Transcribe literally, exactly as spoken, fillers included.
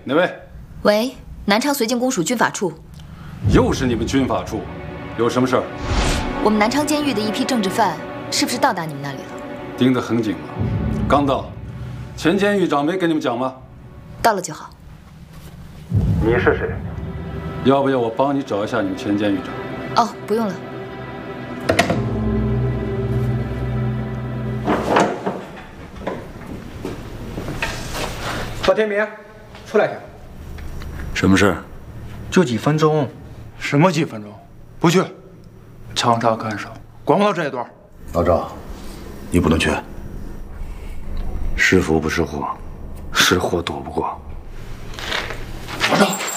哪位？ 喂，南昌绥靖公署军法处。 又是你们军法处，有什么事儿？ 我们南昌监狱的一批政治犯是不是到达你们那里了？ 盯得很紧了，刚到。前监狱长没跟你们讲吗？ 到了就好。 你是谁？要不要我帮你找一下你们前监狱长？ 哦，不用了。 赵天明，出来一下。 什么事？ 就几分钟。 什么几分钟？不去。强查看守，管不到这一段。 老赵，你不能去。是福不是祸，是祸躲不过。 老赵。